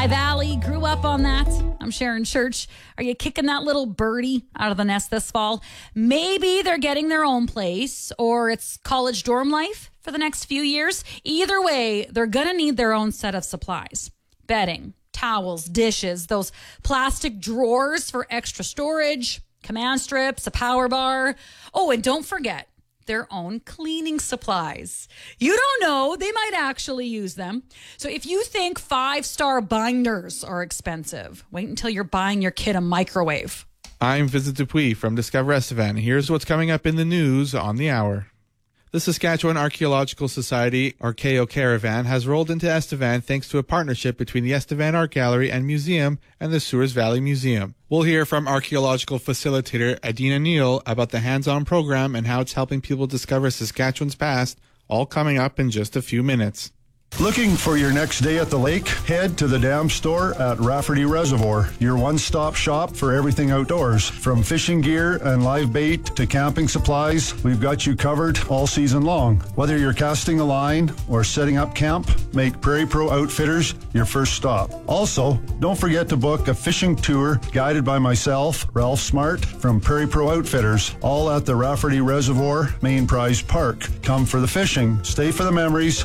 Valley, grew up on that. I'm Sharon Church. Are you kicking that little birdie out of the nest this fall? Maybe they're getting their own place, or it's college dorm life for the next few years. Either way, they're going to need their own set of supplies. Bedding, towels, dishes, those plastic drawers for extra storage, command strips, a power bar. Oh, and don't forget their own cleaning supplies. You don't know, they might actually use them. So if you think 5-star binders are expensive, wait until you're buying your kid a microwave. I'm Vincent Dupuis from Discover Estevan. Here's what's coming up in the news on the hour. The Saskatchewan Archaeological Society Archaeo Caravan has rolled into Estevan thanks to a partnership between the Estevan Art Gallery and Museum and the Sewers Valley Museum. We'll hear from archaeological facilitator Adina Neal about the hands-on program and how it's helping people discover Saskatchewan's past, all coming up in just a few minutes. Looking for your next day at the lake? Head to the Dam Store at Rafferty Reservoir, your one-stop shop for everything outdoors. From fishing gear and live bait to camping supplies, we've got you covered all season long. Whether you're casting a line or setting up camp, make Prairie Pro Outfitters your first stop. Also, don't forget to book a fishing tour guided by myself, Ralph Smart, from Prairie Pro Outfitters, all at the Rafferty Reservoir Main Prize Park. Come for the fishing, stay for the memories,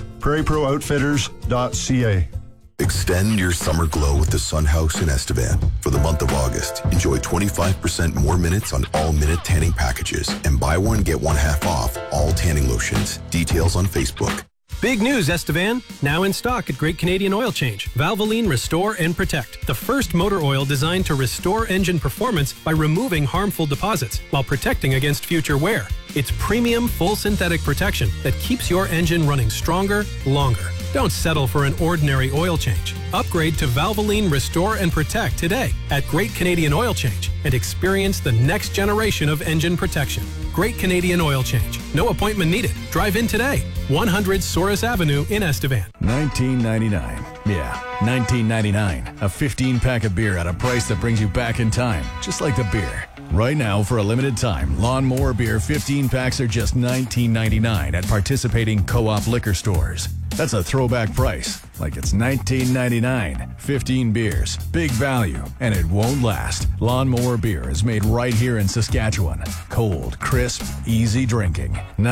PrairieProOutfitters.ca. Extend your summer glow with the Sun House in Estevan. For the month of August, enjoy 25% more minutes on all minute tanning packages and buy one, get one half off all tanning lotions. Details on Facebook. Big news, Estevan. Now in stock at Great Canadian Oil Change. Valvoline Restore and Protect. The first motor oil designed to restore engine performance by removing harmful deposits while protecting against future wear. It's premium full synthetic protection that keeps your engine running stronger, longer. Don't settle for an ordinary oil change. Upgrade to Valvoline Restore and Protect today at Great Canadian Oil Change and experience the next generation of engine protection. Great Canadian Oil Change. No appointment needed. Drive in today. 100 Souris Avenue in Estevan. $19.99. Yeah, $19.99. A 15-pack of beer at a price that brings you back in time, just like the beer. Right now, for a limited time, Lawnmower Beer 15 packs are just $19.99 at participating co-op liquor stores. That's a throwback price, like it's $19.99. 15 beers, big value, and it won't last. Lawnmower Beer is made right here in Saskatchewan. Cold, crisp, easy drinking.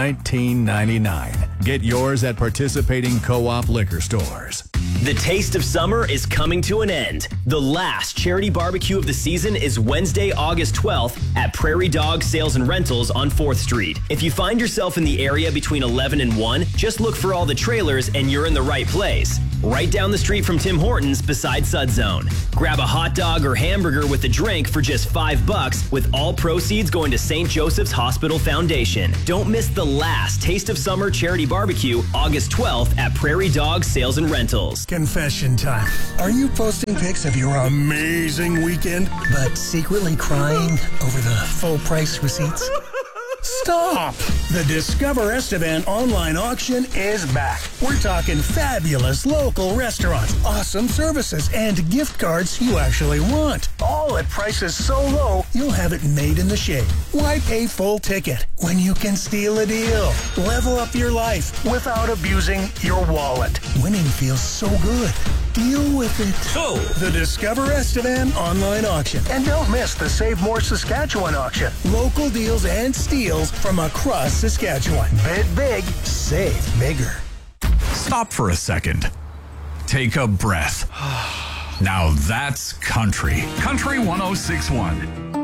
$19.99. Get yours at participating co-op liquor stores. The taste of summer is coming to an end. The last charity barbecue of the season is Wednesday, August 12th at Prairie Dog Sales and Rentals on 4th Street. If you find yourself in the area between 11 and 1, just look for all the trailers and you're in the right place. Right down the street from Tim Hortons beside Sudzone. Grab a hot dog or hamburger with a drink for just $5 with all proceeds going to St. Joseph's Hospital Foundation. Don't miss the last Taste of Summer charity barbecue August 12th at Prairie Dog Sales and Rentals. Confession time. Are you posting pics of your amazing weekend, but secretly crying over the full price receipts? Stop! The Discover Estevan online auction is back. We're talking fabulous local restaurants, awesome services, and gift cards you actually want. All at prices so low, you'll have it made in the shade. Why pay full ticket when you can steal a deal? Level up your life without abusing your wallet. Winning feels so good. Deal with it. Oh. The Discover Estevan online auction. And don't miss the Save More Saskatchewan auction. Local deals and steals from across Saskatchewan. Bid big, save bigger. Stop for a second. Take a breath. Now that's country. Country 106.1.